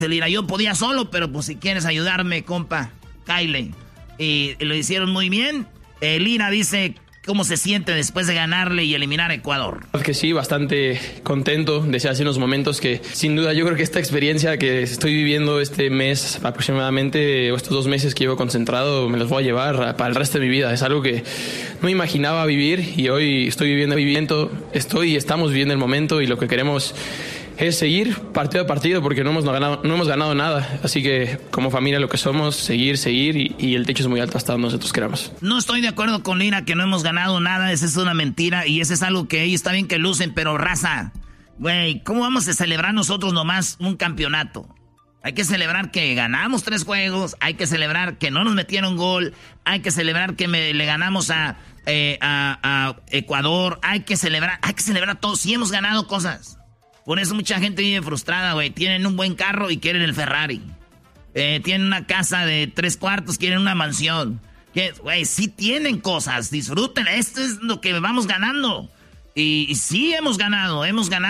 Lira, yo podía solo, pero pues si quieres ayudarme, compa, Kyle. Y lo hicieron muy bien. Lira dice cómo se siente después de ganarle y eliminar a Ecuador. Que sí, bastante contento. Decía hace unos momentos que sin duda yo creo que esta experiencia que estoy viviendo este mes aproximadamente, o estos 2 meses que llevo concentrado, me los voy a llevar para el resto de mi vida. Es algo que no me imaginaba vivir y hoy estoy viviendo el momento, estamos viviendo el momento y lo que queremos es seguir partido a partido porque no hemos ganado nada. Así que como familia lo que somos, seguir y el techo es muy alto hasta donde nosotros queramos. No estoy de acuerdo con Lira que no hemos ganado nada, esa es una mentira y ese es algo que ellos está bien que lucen, pero raza, güey, ¿cómo vamos a celebrar nosotros nomás un campeonato? Hay que celebrar que ganamos 3 juegos, hay que celebrar que no nos metieron gol, hay que celebrar que le ganamos a Ecuador, hay que celebrar todo, sí hemos ganado cosas. Por eso mucha gente vive frustrada, güey. Tienen un buen carro y quieren el Ferrari. Tienen una casa de 3 cuartos, quieren una mansión. Güey, sí tienen cosas, disfruten. Esto es lo que vamos ganando. Y sí hemos ganado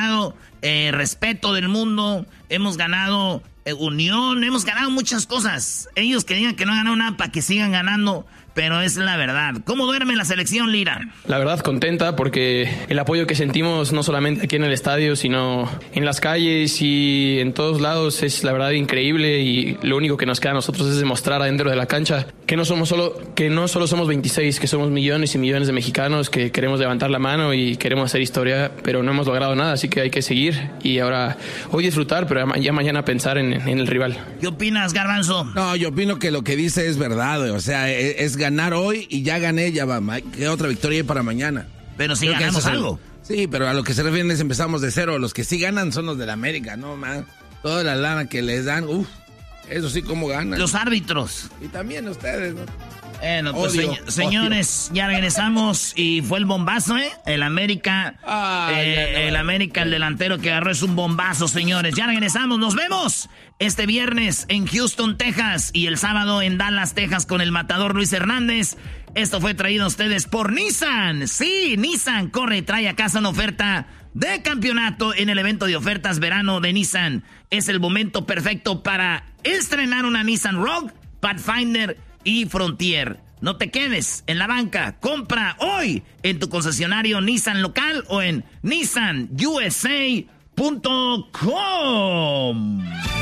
respeto del mundo, hemos ganado unión, hemos ganado muchas cosas. Ellos que digan que no han ganado nada para que sigan ganando, pero es la verdad. ¿Cómo duerme la selección, Lira? La verdad contenta porque el apoyo que sentimos no solamente aquí en el estadio, sino en las calles y en todos lados es la verdad increíble y lo único que nos queda a nosotros es demostrar adentro de la cancha que no solo somos 26, que somos millones y millones de mexicanos que queremos levantar la mano y queremos hacer historia, pero no hemos logrado nada, así que hay que seguir y ahora hoy disfrutar, pero ya mañana pensar en el rival. ¿Qué opinas, Garbanzo? No, yo opino que lo que dice es verdad, o sea, es ganar hoy y ya gané, ya va. ¿Qué otra victoria hay para mañana? Pero si ganamos algo. Sí, pero a lo que se refieren es empezamos de cero. Los que sí ganan son los de la América, ¿no, man? Toda la lana que les dan, eso sí, ¿cómo ganan? Los árbitros. Y también ustedes, ¿no? Bueno, pues señores, ya regresamos y fue el bombazo, ¿eh? El América, el delantero que agarró es un bombazo, señores. Ya regresamos, nos vemos este viernes en Houston, Texas y el sábado en Dallas, Texas con el matador Luis Hernández. Esto fue traído a ustedes por Nissan. Sí, Nissan corre y trae a casa una oferta de campeonato en el evento de ofertas verano de Nissan. Es el momento perfecto para estrenar una Nissan Rogue, Pathfinder y Frontier. No te quedes en la banca. Compra hoy en tu concesionario Nissan local o en nissanusa.com.